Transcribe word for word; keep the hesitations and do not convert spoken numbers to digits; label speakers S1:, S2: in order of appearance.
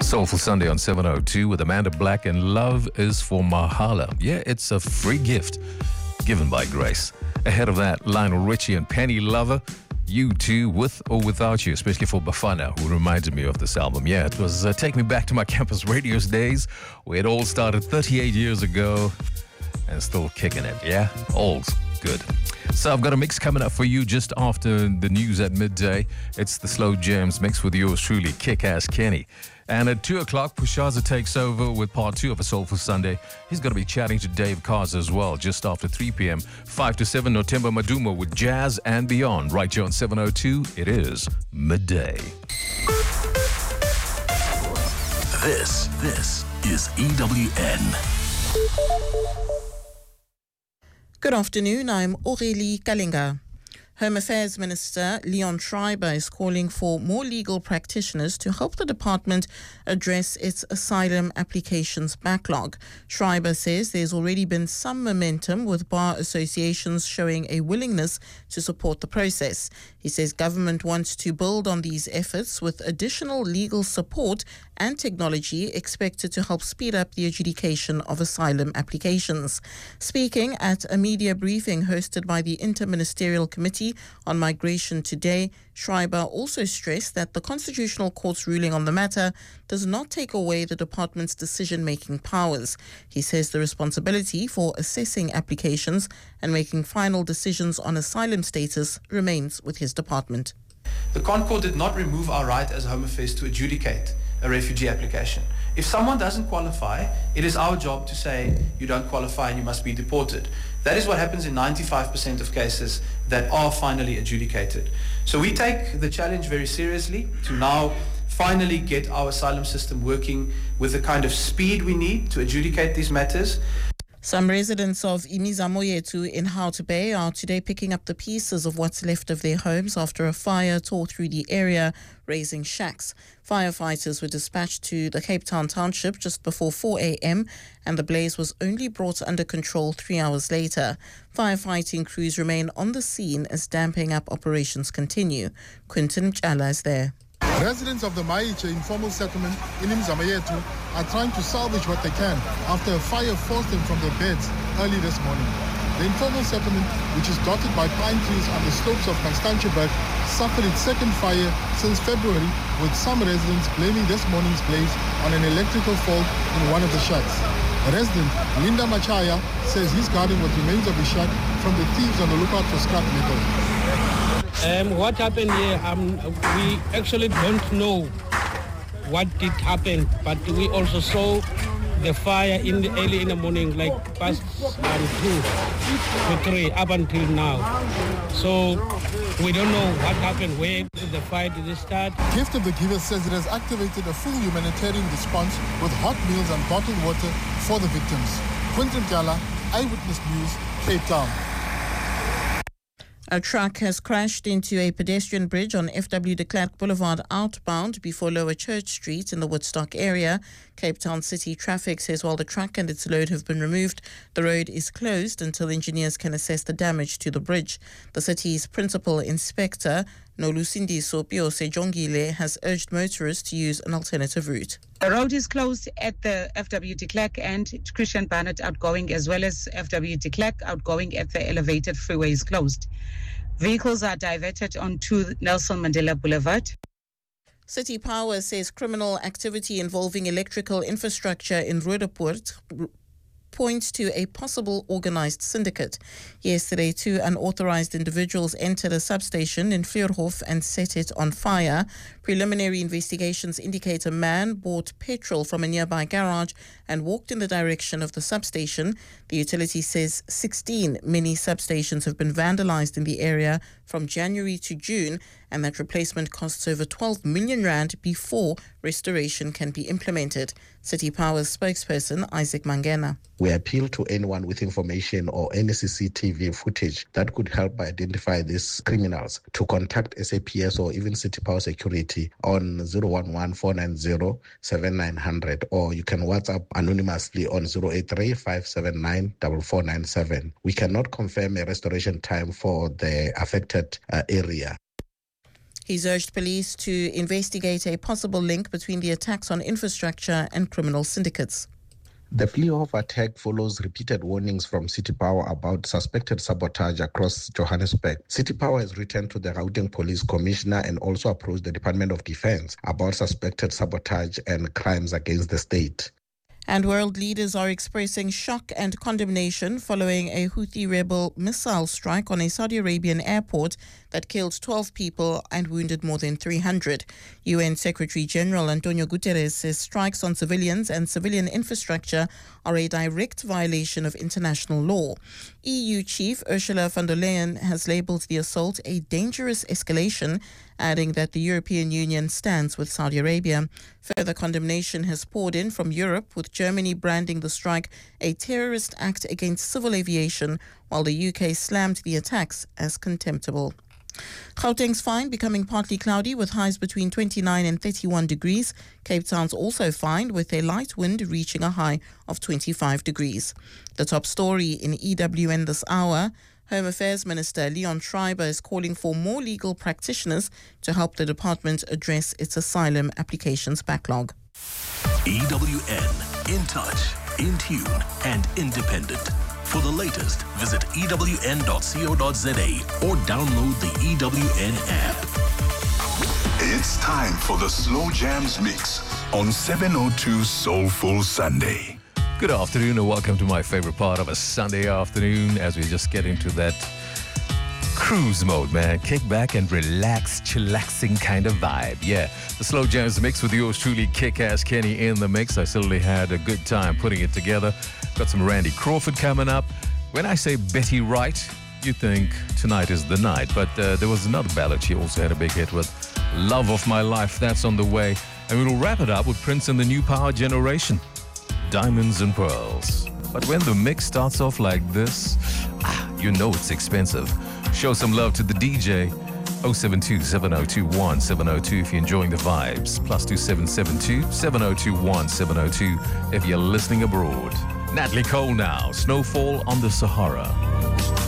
S1: Soulful Sunday on seven oh two with Amanda Black, and Love is for Mahala. Yeah, it's a free gift given by grace. Ahead of that, Lionel Richie and Penny Lover, You Too, With or Without You, especially for Bafana, who reminded me of this album. Yeah, it was uh, taking me back to my campus radios days, where it all started thirty-eight years ago, and still kicking it. Yeah, all's good. So I've got a mix coming up for you just after the news at midday. It's the Slow Jams mix with yours truly, Kick-Ass Kenny. And at two o'clock, Pushaza takes over with part two of a Soulful Sunday. He's going to be chatting to Dave Cars as well, just after three p.m. five to seven, Notemba Madumo with Jazz and Beyond. Right here on seven oh two, it is midday.
S2: This, this is E W N.
S3: Good afternoon, I'm Aurélie Kalinga. Home Affairs Minister Leon Schreiber is calling for more legal practitioners to help the department address its asylum applications backlog. Schreiber says there's already been some momentum, with bar associations showing a willingness to support the process. He says government wants to build on these efforts with additional legal support and technology expected to help speed up the adjudication of asylum applications. Speaking at a media briefing hosted by the Interministerial Committee on Migration today, Schreiber also stressed that the Constitutional Court's ruling on the matter does not take away the department's decision-making powers. He says the responsibility for assessing applications and making final decisions on asylum status remains with his department.
S4: The ConCourt did not remove our right as Home Affairs to adjudicate a refugee application. If someone doesn't qualify, it is our job to say you don't qualify and you must be deported. That is what happens in ninety-five percent of cases that are finally adjudicated. So we take the challenge very seriously to now finally get our asylum system working with the kind of speed we need to adjudicate these matters.
S3: Some residents of Imizamoyetu in Hout Bay are today picking up the pieces of what's left of their homes after a fire tore through the area, razing shacks. Firefighters were dispatched to the Cape Town township just before four a.m. and the blaze was only brought under control three hours later. Firefighting crews remain on the scene as damping up operations continue. Quinton Mchala is there.
S5: Residents of the Maiche informal settlement in Imzamayetu are trying to salvage what they can after a fire forced them from their beds early this morning. The informal settlement, which is dotted by pine trees on the slopes of Constantiaberg, suffered its second fire since February, with some residents blaming this morning's blaze on an electrical fault in one of the shacks. A resident, Linda Machaya, says he's guarding what remains of his shack from the thieves on the lookout for scrap metal.
S6: Um, what happened here, um, we actually don't know what did happen, but we also saw the fire in the early in the morning, like past um, two to three, up until now. So we don't know what happened, where did the fire did it start.
S5: Gift of the Giver says it has activated a full humanitarian response with hot meals and bottled water for the victims. Quinton Gala, Eyewitness News, Cape Town.
S3: A truck has crashed into a pedestrian bridge on F W de Klerk Boulevard outbound before Lower Church Street in the Woodstock area. Cape Town City Traffic says while the truck and its load have been removed, the road is closed until engineers can assess the damage to the bridge. The city's principal inspector, Nolusindiso Piose Jongile, has urged motorists to use an alternative route.
S7: The road is closed at the F W de Klerk and Christian Barnett outgoing, as well as F W de Klerk outgoing at the elevated freeway is closed. Vehicles are diverted onto Nelson Mandela Boulevard.
S3: City Power says criminal activity involving electrical infrastructure in Roodepoort points to a possible organized syndicate. Yesterday, two unauthorized individuals entered a substation in Vleurhof and set it on fire. Preliminary investigations indicate a man bought petrol from a nearby garage and walked in the direction of the substation. The utility says sixteen mini substations have been vandalized in the area from January to June, and that replacement costs over twelve million rand before restoration can be implemented. City Power's spokesperson, Isaac Mangena.
S8: We appeal to anyone with information or any C C T V footage that could help identify these criminals to contact S A P S or even City Power Security on zero one one, four nine zero, seven nine zero zero, or you can WhatsApp anonymously on zero eight three, five seven nine, four four nine seven. We cannot confirm a restoration time for the affected uh, area.
S3: He's urged police to investigate a possible link between the attacks on infrastructure and criminal syndicates.
S8: The Vliehof attack follows repeated warnings from City Power about suspected sabotage across Johannesburg. City Power has written to the Gauteng Police Commissioner and also approached the Department of Defense about suspected sabotage and crimes against the state.
S3: And world leaders are expressing shock and condemnation following a Houthi rebel missile strike on a Saudi Arabian airport that killed twelve people and wounded more than three hundred. U N Secretary General Antonio Guterres says strikes on civilians and civilian infrastructure are a direct violation of international law. E U Chief Ursula von der Leyen has labelled the assault a dangerous escalation, adding that the European Union stands with Saudi Arabia. Further condemnation has poured in from Europe, with Germany branding the strike a terrorist act against civil aviation, while the U K slammed the attacks as contemptible. Gauteng's fine becoming partly cloudy with highs between twenty-nine and thirty-one degrees. Cape Town's also fine with a light wind reaching a high of twenty-five degrees. The top story in E W N this hour: Home Affairs Minister Leon Schreiber is calling for more legal practitioners to help the department address its asylum applications backlog.
S2: E W N, in touch, in tune, and independent. For the latest, visit E W N dot co dot za or download the E W N app.
S9: It's time for the Slow Jams Mix on seven oh two Soulful Sunday.
S1: Good afternoon and welcome to my favorite part of a Sunday afternoon as we just get into that cruise mode, man. Kick back and relax, chillaxing kind of vibe. Yeah, the Slow Jams Mix with yours truly, Kick-Ass Kenny in the mix. I certainly had a good time putting it together. Got some Randy Crawford coming up. When I say Betty Wright, you think tonight is the night. But uh, there was another ballad she also had a big hit with, Love of My Life. That's on the way. And we'll wrap it up with Prince and the New Power Generation, Diamonds and Pearls. But when the mix starts off like this, ah, you know it's expensive. Show some love to the D J. oh seven two, seven oh two, one seven oh two if you're enjoying the vibes. Plus two seven seven two, seven oh two, one seven oh two if you're listening abroad. Natalie Cole now, Snowfall on the Sahara.